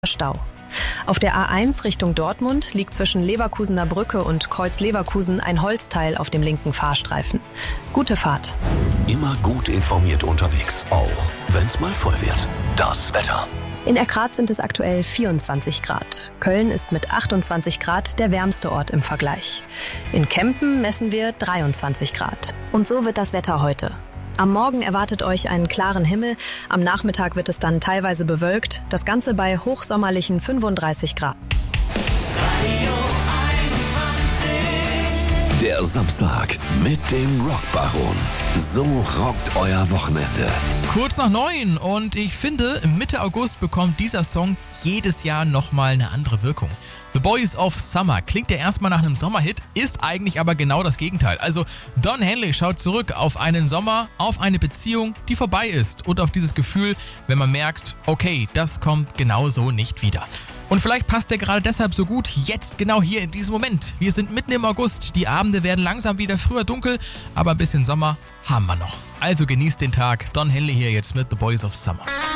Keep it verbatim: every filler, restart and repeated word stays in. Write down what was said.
Stau. Auf der A eins Richtung Dortmund liegt zwischen Leverkusener Brücke und Kreuz Leverkusen ein Holzteil auf dem linken Fahrstreifen. Gute Fahrt. Immer gut informiert unterwegs, auch wenn es mal voll wird. Das Wetter. In Erkrath sind es aktuell vierundzwanzig Grad. Köln ist mit achtundzwanzig Grad der wärmste Ort im Vergleich. In Kempen messen wir dreiundzwanzig Grad. Und so wird das Wetter heute. Am Morgen erwartet euch einen klaren Himmel, am Nachmittag wird es dann teilweise bewölkt, das Ganze bei hochsommerlichen fünfunddreißig Grad. Der Samstag mit dem Rockbaron. So rockt euer Wochenende. Kurz nach neun und ich finde, Mitte August bekommt dieser Song jedes Jahr nochmal eine andere Wirkung. The Boys of Summer klingt ja erstmal nach einem Sommerhit, ist eigentlich aber genau das Gegenteil. Also Don Henley schaut zurück auf einen Sommer, auf eine Beziehung, die vorbei ist und auf dieses Gefühl, wenn man merkt, okay, das kommt genauso nicht wieder. Und vielleicht passt der gerade deshalb so gut jetzt genau hier in diesem Moment. Wir sind mitten im August, die Abende werden langsam wieder früher dunkel, aber ein bisschen Sommer haben wir noch. Also genießt den Tag. Don Henley hier jetzt mit The Boys of Summer.